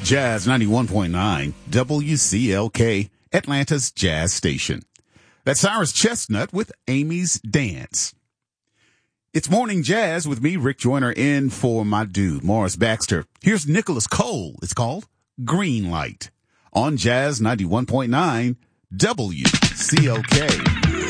Jazz 91.9 WCLK, Atlanta's Jazz Station. That's Cyrus Chestnut with Amy's Dance. It's Morning Jazz with me, Rick Joyner, in for my dude, Morris Baxter. Here's Nicholas Cole. It's called Green Light on Jazz 91.9 WCLK.